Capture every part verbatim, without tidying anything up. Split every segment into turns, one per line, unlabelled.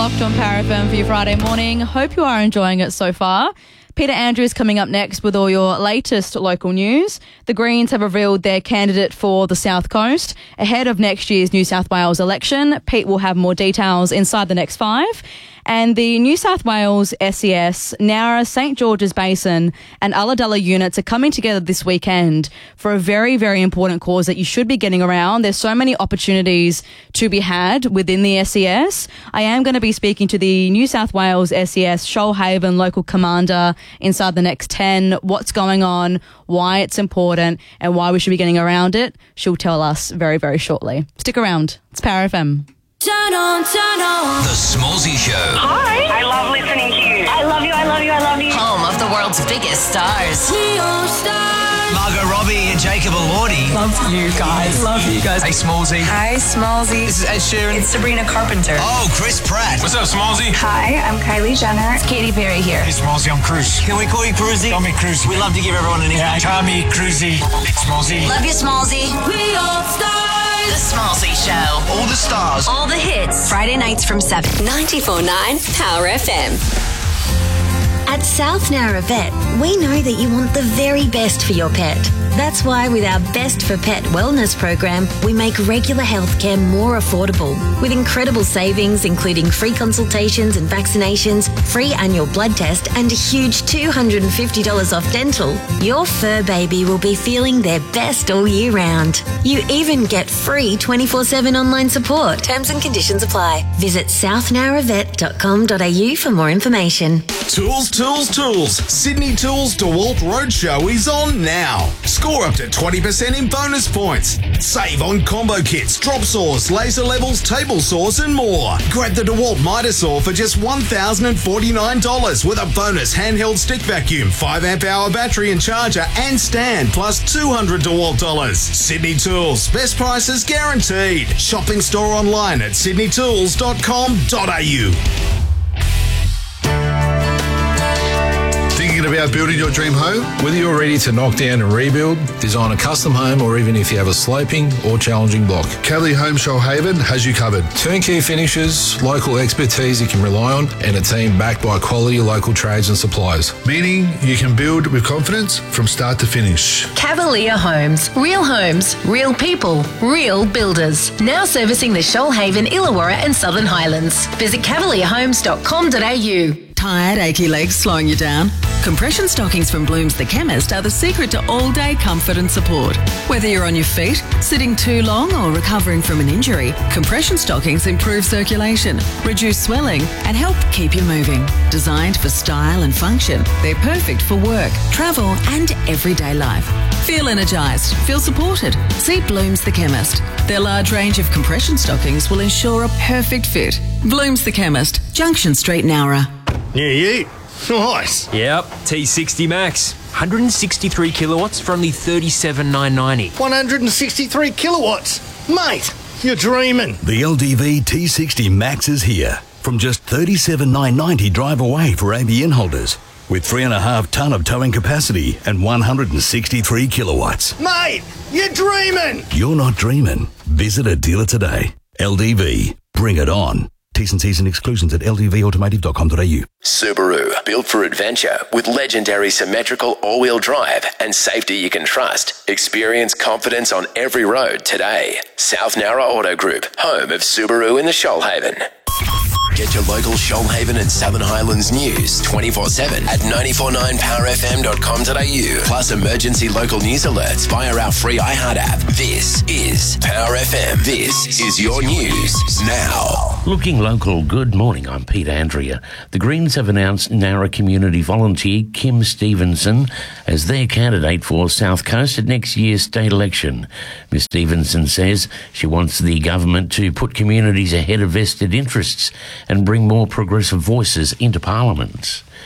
Locked on Power F M for your Friday morning. Hope you are enjoying it so far. Peter Andrews coming up next with all your latest local news. The Greens have revealed their candidate for the South Coast ahead of next year's New South Wales election. Pete will have more details inside the next five. And the New South Wales S E S, Nowra, St George's Basin and Ulladulla units are coming together this weekend for a very, very important cause that you should be getting around. There's so many opportunities to be had within the S E S. I am going to be speaking to the New South Wales S E S Shoalhaven local commander inside the next ten, what's going on, why it's important and why we should be getting around it. She'll tell us very, very shortly. Stick around. It's Power F M.
Turn on, turn on.
The Smallsy Show.
Hi. I love listening to you. I love you, I love you, I love you.
Home of the world's biggest stars. Neon stars.
Margot Robbie and Jacob Elordi.
Love you guys. Love you guys.
Hey, Smallsy.
Hi, Smallsy.
This is Ed Sheeran.
It's Sabrina Carpenter.
Oh, Chris Pratt.
What's up, Smallsy?
Hi, I'm Kylie Jenner.
It's Katy Perry here.
Hey, Smallsy, I'm Cruz.
Can we call you Cruzy?
Call me Cruz.
We love to give everyone an
Yeah,
nickname.
Tommy, Cruzy, Smallsy.
Love you, Smallsy. We all stars. The Smallsy Show.
All the stars.
All the hits. Friday nights from seven.
ninety-four point nine Power F M. At South Nowra Vet, we know that you want the very best for your pet. That's why with our Best for Pet wellness program, we make regular healthcare more affordable. With incredible savings, including free consultations and vaccinations, free annual blood test, and a huge two hundred fifty dollars off dental, your fur baby will be feeling their best all year round. You even get free twenty-four seven online support. Terms and conditions apply. Visit south nowra vet dot com dot a u for more information.
Tools, tools, tools. Sydney Tools DeWalt Roadshow is on now. Score up to twenty percent in bonus points. Save on combo kits, drop saws, laser levels, table saws and more. Grab the DeWalt Mitre Saw for just one thousand forty-nine dollars with a bonus handheld stick vacuum, five amp hour battery and charger and stand plus two hundred DeWalt dollars. Sydney Tools, best prices guaranteed. Shopping store online at sydney tools dot com dot a u.
Thinking about building your dream home? Whether you're ready to knock down and rebuild, design a custom home, or even if you have a sloping or challenging block, Cavalier Home Shoalhaven has you covered. Turnkey finishes, local expertise you can rely on, and a team backed by quality local trades and suppliers. Meaning you can build with confidence from start to finish.
Cavalier Homes. Real homes, real people, real builders. Now servicing the Shoalhaven, Illawarra and Southern Highlands. Visit cavalier homes dot com dot a u.
Tired, achy legs slowing you down? Compression stockings from Blooms the Chemist are the secret to all-day comfort and support. Whether you're on your feet, sitting too long or recovering from an injury, compression stockings improve circulation, reduce swelling and help keep you moving. Designed for style and function, they're perfect for work, travel and everyday life. Feel energised, feel supported. See Blooms the Chemist. Their large range of compression stockings will ensure a perfect fit. Blooms the Chemist, Junction Street, Nowra.
Yeah, yeah. Nice.
Yep, T sixty Max. one hundred sixty-three kilowatts for only thirty-seven thousand nine hundred ninety.
one hundred sixty-three kilowatts. Mate, you're dreaming.
The L D V T sixty Max is here. From just thirty-seven thousand nine hundred ninety drive away for A B N holders. With three and a half tonne of towing capacity and one hundred sixty-three kilowatts.
Mate, you're dreaming.
You're not dreaming. Visit a dealer today. L D V. Bring it on. T's and C's and exclusions at l d v automotive dot com dot a u.
Subaru, built for adventure with legendary symmetrical all-wheel drive and safety you can trust. Experience confidence on every road today. South Nowra Auto Group, home of Subaru in the Shoalhaven. Get your local Shoalhaven and Southern Highlands news twenty-four seven at nine four nine power f m dot com dot a u. Plus emergency local news alerts via our free iHeart app. This is Power F M. This is your news now.
Looking local, good morning. I'm Peter Andrea. The Greens have announced Nowra community volunteer Kim Stevenson as their candidate for South Coast at next year's state election. Miz Stevenson says she wants the government to put communities ahead of vested interests and bring more progressive voices into Parliament.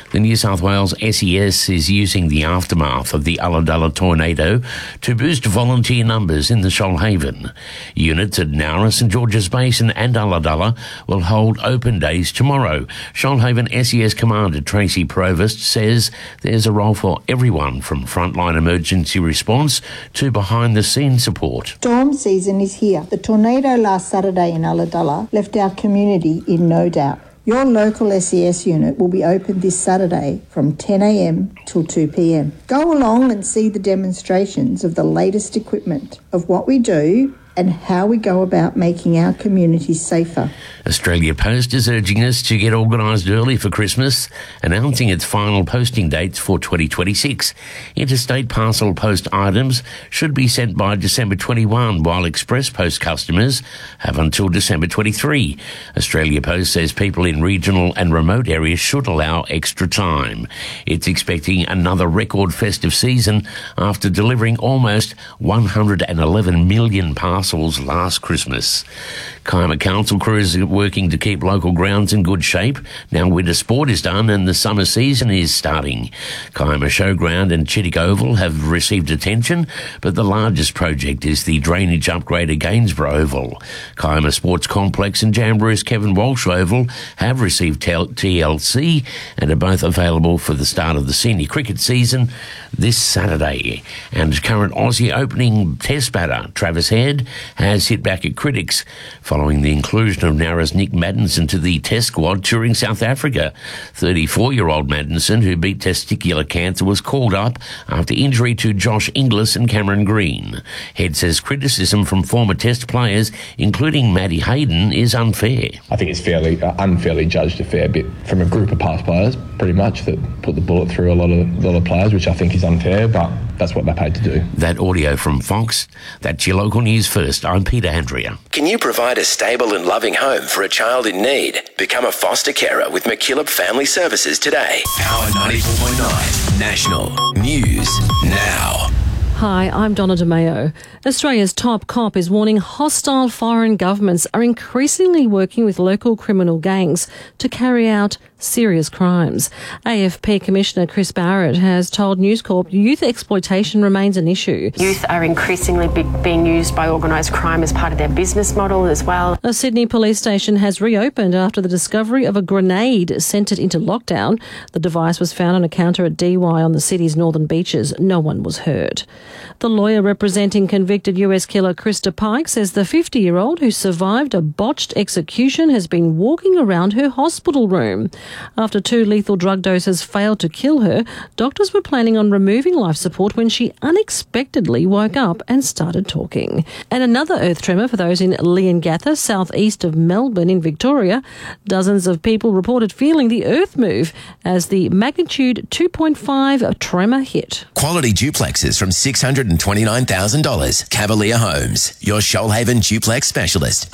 The New South Wales S E S is using the aftermath of the Ulladulla tornado to boost volunteer numbers in the Shoalhaven. Units at Nowra, St George's Basin and Ulladulla will hold open days tomorrow. Shoalhaven S E S Commander Tracy Provost says there's a role for everyone from frontline emergency response to behind-the-scenes support.
Storm season is here. The tornado last Saturday in Ulladulla left our community in no doubt. Your local S E S unit will be open this Saturday from ten a m till two p m. Go along and see the demonstrations of the latest equipment of what we do and how we go about making our communities safer.
Australia Post is urging us to get organised early for Christmas, announcing its final posting dates for twenty twenty-six. Interstate parcel post items should be sent by December twenty-first, while Express Post customers have until December twenty-third. Australia Post says people in regional and remote areas should allow extra time. It's expecting another record festive season after delivering almost one hundred eleven million parcels last Christmas. Kiama Council crews are working to keep local grounds in good shape. Now winter sport is done and the summer season is starting. Kiama Showground and Chittick Oval have received attention, but the largest project is the drainage upgrade at Gainsborough Oval. Kiama Sports Complex and Jamboroo's Kevin Walsh Oval have received T L C and are both available for the start of the senior cricket season this Saturday. And current Aussie opening test batter Travis Head has hit back at critics following the inclusion of Nowra's Nick Maddinson to the test squad touring South Africa. thirty-four-year-old Maddinson, who beat testicular cancer, was called up after injury to Josh Inglis and Cameron Green. Head says criticism from former test players, including Matty Hayden, is unfair.
I think it's fairly uh, unfairly judged a fair bit from a group of past players, pretty much, that put the bullet through a lot of, lot of players, which I think is unfair, but that's what they're paid to do.
That audio from Fox. That's your local news first. I'm Peter Andrea.
Can you provide a stable and loving home for a child in need? Become a foster carer with McKillop Family Services today. Power ninety-four point nine National News Now.
Hi, I'm Donna DeMeo. Australia's top cop is warning hostile foreign governments are increasingly working with local criminal gangs to carry out serious crimes. A F P Commissioner Chris Barrett has told News Corp youth exploitation remains an issue.
Youth are increasingly be- being used by organised crime as part of their business model as well.
A Sydney police station has reopened after the discovery of a grenade sent it into lockdown. The device was found on a counter at D Y on the city's northern beaches. No one was hurt. The lawyer representing convicted U S killer Krista Pike says the fifty-year-old who survived a botched execution has been walking around her hospital room. After two lethal drug doses failed to kill her, doctors were planning on removing life support when she unexpectedly woke up and started talking. And another earth tremor for those in Leongatha, southeast of Melbourne in Victoria. Dozens of people reported feeling the earth move as the magnitude two point five tremor hit.
Quality duplexes from six hundred twenty-nine thousand dollars. Cavalier Homes, your Shoalhaven duplex specialist.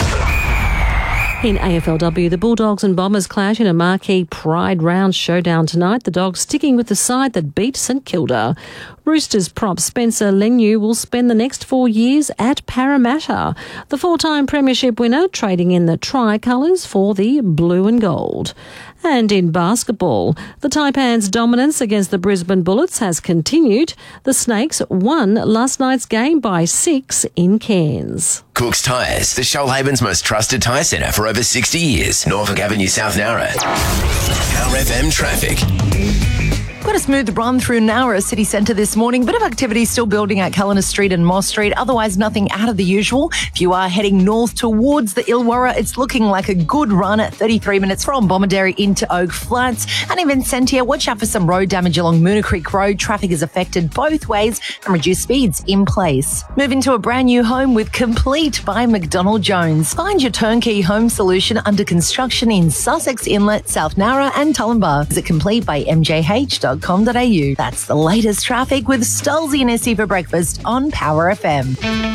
In A F L W, the Bulldogs and Bombers clash in a marquee Pride Round showdown tonight. The Dogs sticking with the side that beat St Kilda. Roosters prop Spencer Leniu will spend the next four years at Parramatta. The four-time premiership winner trading in the tricolours for the blue and gold. And in basketball, the Taipans' dominance against the Brisbane Bullets has continued. The Snakes won last night's game by six in Cairns.
Cook's Tyres, the Shoalhaven's most trusted tyre centre for over sixty years. Norfolk Avenue, South Nowra. Power F M traffic.
Quite a smooth run through Nowra city centre this morning. Bit of activity still building at Callina Street and Moss Street. Otherwise, nothing out of the usual. If you are heading north towards the Illawarra, it's looking like a good run at thirty-three minutes from Bomaderry into Oak Flats. And in Vincentia, watch out for some road damage along Moona Creek Road. Traffic is affected both ways and reduced speeds in place. Move into a brand new home with Complete by McDonald Jones. Find your turnkey home solution under construction in Sussex Inlet, South Nowra and Tullambar. Visit complete by m j h dot com dot a u. That's the latest traffic with Stolzy and Essie for breakfast on Power F M.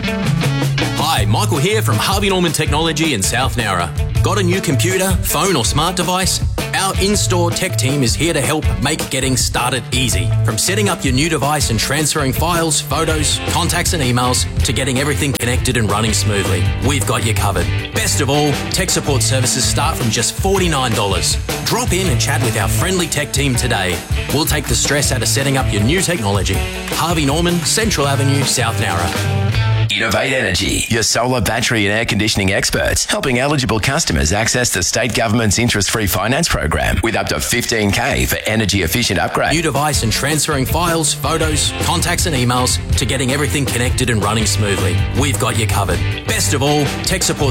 Hi, Michael here from Harvey Norman Technology in South Nowra. Got a new computer, phone or smart device? Our in-store tech team is here to help make getting started easy. From setting up your new device and transferring files, photos, contacts and emails to getting everything connected and running smoothly. We've got you covered. Best of all, tech support services start from just forty-nine dollars. Drop in and chat with our friendly tech team today. We'll take the stress out of setting up your new technology. Harvey Norman, Central Avenue, South Nowra.
Innovate Energy, your solar, battery and air conditioning experts, helping eligible customers access the state government's interest-free finance program with up to fifteen K for energy-efficient upgrade.
New device and transferring files, photos, contacts and emails to getting everything connected and running smoothly. We've got you covered. Best of all, tech support